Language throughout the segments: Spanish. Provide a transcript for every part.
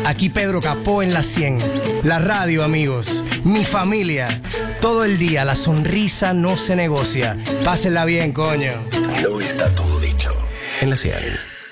Aquí Pedro Capó en la 100. La radio, amigos. Mi familia. Todo el día la sonrisa no se negocia. Pásenla bien, coño. Y hoy está todo dicho en la 100.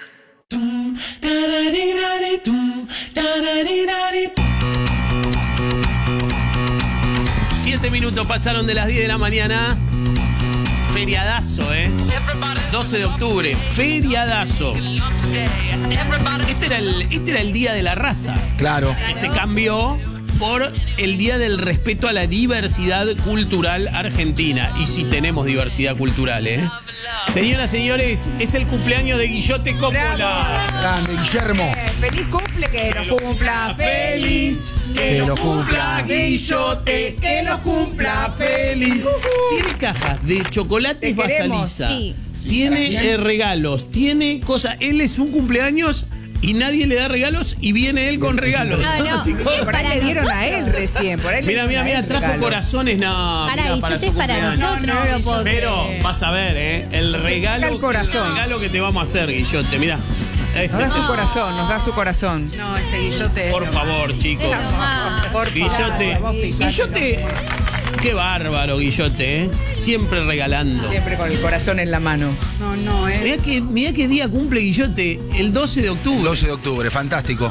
7 minutos pasaron de las 10 de la mañana. Feriadazo, 12 de octubre, feriadazo. Este era el día de la raza. Claro. Que se cambió por el Día del Respeto a la Diversidad Cultural Argentina. Y sí tenemos diversidad cultural, Señoras, señores, es el cumpleaños de Guillote Coppola. Grande, Guillermo. Feliz cumple, que lo cumpla feliz. Que lo cumpla Guillote, que lo cumpla feliz. Tiene cajas de chocolates Basaliza. Sí. Tiene regalos, tiene cosas. Él es un cumpleaños y nadie le da regalos y viene él con regalos. No, chicos. Por ahí le dieron a él recién. Por ahí le Mira, dieron a él trajo regalo. corazones. No, Para mira, Guillote su es para cumpleaños. nosotros, no lo puedo Pero creer. vas a ver, el regalo, el corazón. el regalo que te vamos a hacer, Guillote. Mira. Nos da su corazón, nos da su corazón. No, este Guillote. Por favor, chicos. Por Guillote. favor, vos fijate, Guillote. Qué bárbaro, Guillote, Siempre regalando. Siempre con el corazón en la mano. No, Mirá qué día cumple Guillote, el 12 de octubre. 12 de octubre, fantástico.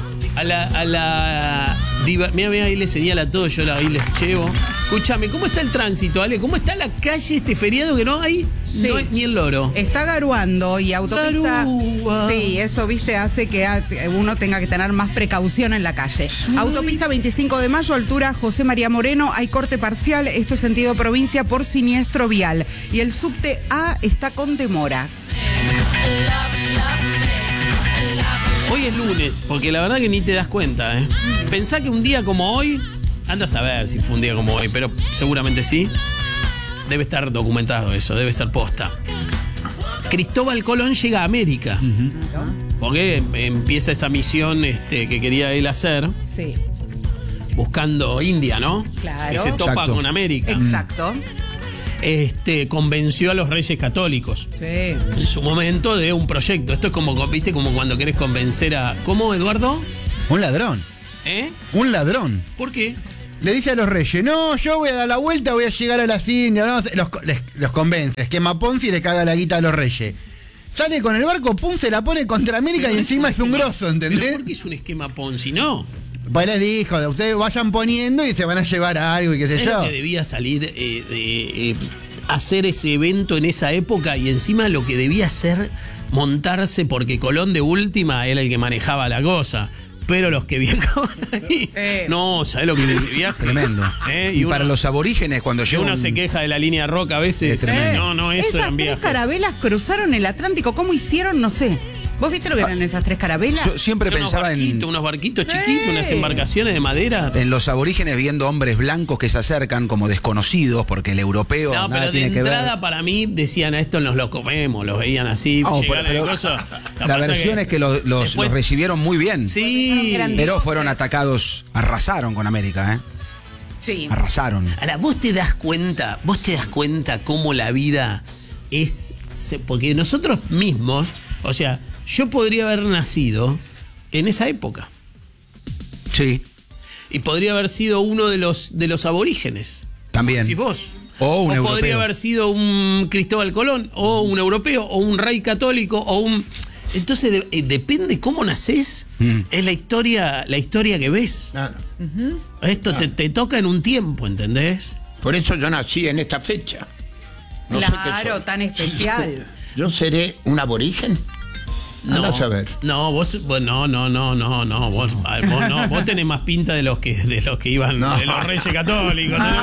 Mira, ahí le señala a todos, yo ahí les llevo. Escúchame, ¿cómo está el tránsito, Ale? ¿Cómo está la calle este feriado que no hay? Sí. No hay ni el loro. Está garuando y autopista. Garúa. Sí, eso, viste, hace que uno tenga que tener más precaución en la calle. Autopista 25 de mayo, altura José María Moreno, hay corte parcial. Esto es sentido provincia por siniestro vial. Y el subte A está con demoras. Hoy es lunes, porque la verdad que ni te das cuenta, Pensá que un día como hoy, anda a saber si fue un día como hoy, pero seguramente sí. Debe estar documentado eso, debe ser posta. Cristóbal Colón llega a América. Porque empieza esa misión que quería él hacer, Sí, buscando India, ¿no? Claro. Que se topa Exacto. con América. exacto. Convenció a los Reyes Católicos Sí. en su momento de un proyecto. Esto es como, ¿viste? Como cuando querés convencer a... ¿Cómo, Eduardo? Un ladrón. Un ladrón. ¿Por qué? Le dice a los reyes, no, yo voy a dar la vuelta, voy a llegar a las Indias. No, los convence, esquema Ponzi y le caga la guita a los reyes. Sale con el barco, pum, se la pone contra América y encima es un grosso, ¿entendés? ¿Pero por qué es un esquema Ponzi? No. Pues les dijo, ustedes vayan poniendo y se van a llevar a algo y qué sé ¿Sabes yo. lo que debía salir hacer ese evento en esa época? Y encima lo que debía hacer montarse, porque Colón de última era el que manejaba la cosa. Pero los que viajaban ahí, no, ¿sabés lo que es ese viaje? Tremendo. Y para los aborígenes, cuando llega uno se queja de la línea roca a veces. No, eso Esas eran tres viajes. carabelas cruzaron el Atlántico. ¿Cómo hicieron? No sé. ¿Vos viste lo que eran esas tres carabelas? Yo siempre pensaba Unos barquitos chiquitos, unas embarcaciones de madera. en los aborígenes viendo hombres blancos que se acercan como desconocidos porque el europeo No, nada pero de tiene que ver. entrada para mí decían, a estos nos los comemos, los veían así. No, llegaban pero al coso. la versión es que los después- recibieron muy bien. Sí. Eran Pero dioses. fueron atacados, arrasaron con América, Sí. Arrasaron. Ahora, vos te das cuenta cómo la vida es. Porque nosotros mismos, o sea, yo podría haber nacido en esa época. Sí, Y podría haber sido uno de los aborígenes. también. Decís vos. O un europeo. podría haber sido un Cristóbal Colón, o un europeo, o un rey católico, o un. Entonces depende cómo nacés, es la historia que ves. Claro. Esto te toca en un tiempo, ¿entendés? Por eso yo nací en esta fecha. No sé qué Claro, soy. tan especial. ¿Yo seré un aborigen? Anda a saber. No, vos no, vos no, vos tenés más pinta de los que iban, No. de los Reyes Católicos.